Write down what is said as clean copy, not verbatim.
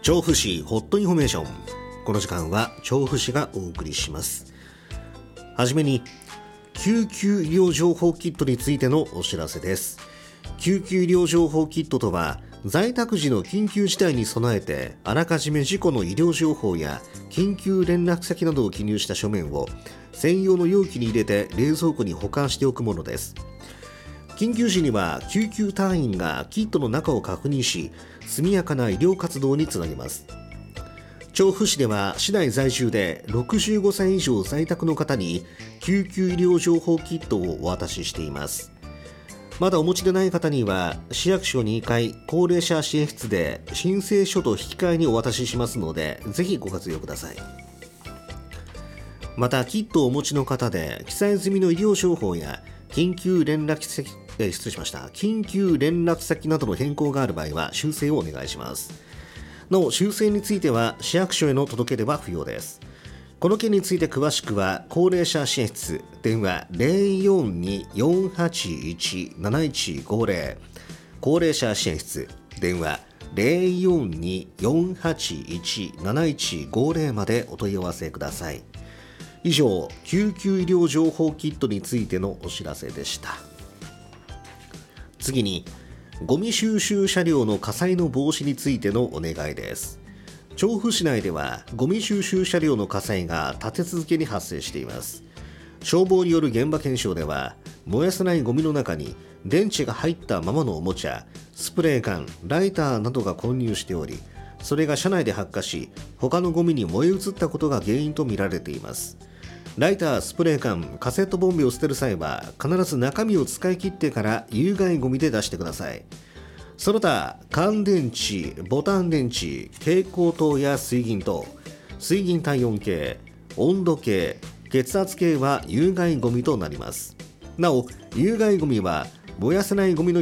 調布市ホットインフォメーション。この時間は調布市がお送りします。はじめに救急医療情報キットについてのお知らせです。救急医療情報キットとは、在宅時の緊急事態に備えてあらかじめ事故の医療情報や緊急連絡先などを記入した書面を専用の容器に入れて冷蔵庫に保管しておくものです。緊急時には救急隊員がキットの中を確認し、速やかな医療活動につなげます。調布市では市内在住で65歳以上在宅の方に救急医療情報キットをお渡ししています。まだお持ちでない方には市役所2階高齢者支援室で申請書と引き換えにお渡ししますので、ぜひご活用ください。またキットをお持ちの方で記載済みの医療情報や緊急連絡先などの変更がある場合は修正をお願いします。なお、修正については市役所への届け出は不要です。この件について詳しくは高齢者支援室電話 042-481-7150 高齢者支援室電話 042-481-7150 までお問い合わせください。以上、救急医療情報キットについてのお知らせでした。次に、ゴミ収集車両の火災の防止についてのお願いです。調布市内ではゴミ収集車両の火災が立て続けに発生しています。消防による現場検証では、燃やせないゴミの中に電池が入ったままのおもちゃ、スプレー缶、ライターなどが混入しており、それが車内で発火し、他のゴミに燃え移ったことが原因とみられています。ライター、スプレー缶、カセットボンベを捨てる際は必ず中身を使い切ってから有害ゴミで出してください。その他、乾電池、ボタン電池、蛍光灯や水銀灯、水銀体温計、温度計、血圧計は有害ゴミとなります。なお、有害ゴミは燃やせないゴミの